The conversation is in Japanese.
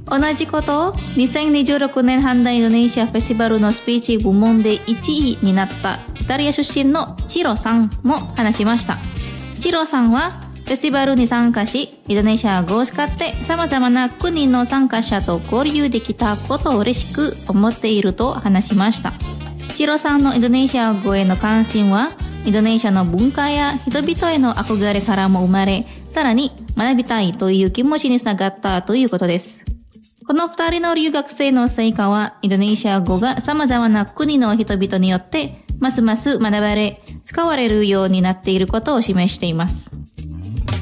同じことを2026年ハンダインドネシアフェスティバルのスピーチ部門で1位になったイタリア出身のチロさんも話しました。チロさんはフェスティバルに参加し、インドネシア語を使って様々な国の参加者と交流できたことを嬉しく思っていると話しました。チロさんのインドネシア語への関心は、インドネシアの文化や人々への憧れからも生まれ、さらに学びたいという気持ちにつながったということです。この2人の留学生の成果は、インドネシア語が様々な国の人々によってますます学ばれ、使われるようになっていることを示しています。